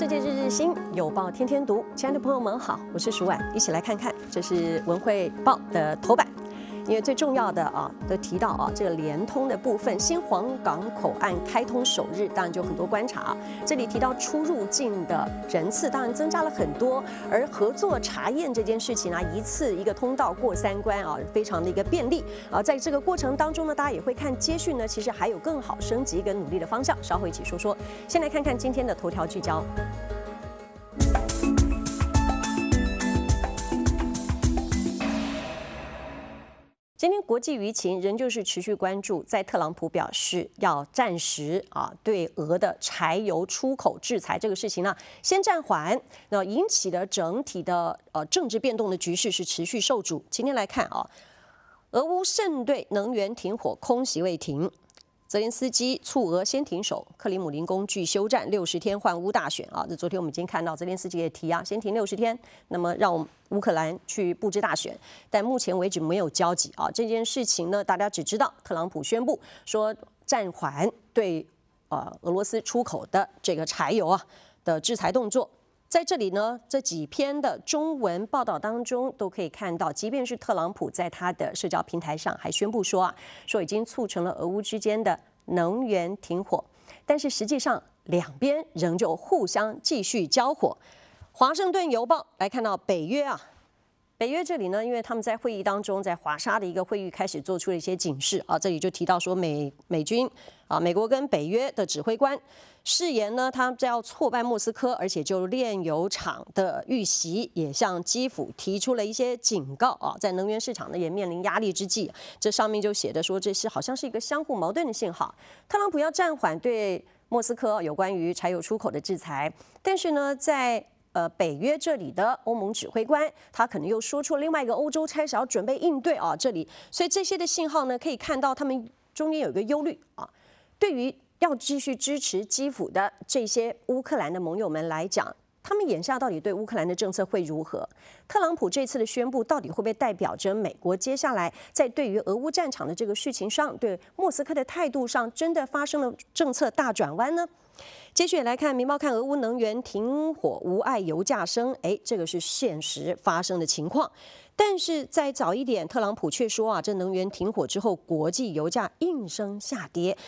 世界日日新，有报天天读。亲爱的朋友们好，我是舒婉，一起来看看，这是文汇报的头版。因为最重要的都提到这个联通的部分，新黄港口岸开通首日，当然就很多观察。这里提到出入境的人次，当然增加了很多，而合作查验这件事情一次一个通道过3关非常的一个便利在这个过程当中呢，大家也会看接续呢，其实还有更好升级跟努力的方向，稍后一起说说。先来看看今天的头条聚焦。今天国际舆情仍旧是持续关注，在特朗普表示要暂时对俄的柴油出口制裁这个事情呢，先暂缓，那引起的整体的政治变动的局势是持续受阻。今天来看俄乌胜对能源停火空袭未停。泽连斯基促俄先停手，克里姆林宫拒休战60天换乌大选这昨天我们已经看到泽连斯基也提先停60天，那么让我们乌克兰去布置大选，但目前为止没有交集这件事情呢，大家只知道特朗普宣布说暂缓对俄罗斯出口的这个柴油的制裁动作。在这里呢，这几篇的中文报道当中都可以看到，即便是特朗普在他的社交平台上还宣布说已经促成了俄乌之间的能源停火，但是实际上两边仍旧互相继续交火。华盛顿邮报来看到北约北约这里呢，因为他们在会议当中，在华沙的一个会议开始做出了一些警示这里就提到说美军美国跟北约的指挥官誓言呢，他要挫败莫斯科，而且就炼油厂的遇袭也向基辅提出了一些警告在能源市场呢也面临压力之际，这上面就写的说这是好像是一个相互矛盾的信号。特朗普要暂缓对莫斯科有关于柴油出口的制裁，但是呢，在北约这里的欧盟指挥官，他可能又说出另外一个欧洲开始要准备应对这里，所以这些的信号呢，可以看到他们中间有一个忧虑对于要继续支持基辅的这些乌克兰的盟友们来讲，他们眼下到底对乌克兰的政策会如何？特朗普这次的宣布到底会不会代表着美国接下来在对于俄乌战场的这个事情上，对莫斯科的态度上真的发生了政策大转弯呢？接续来看《明报》看俄乌能源停火无碍油价升，这个是现实发生的情况。但是再早一点，特朗普却说这能源停火之后，国际油价应声下跌。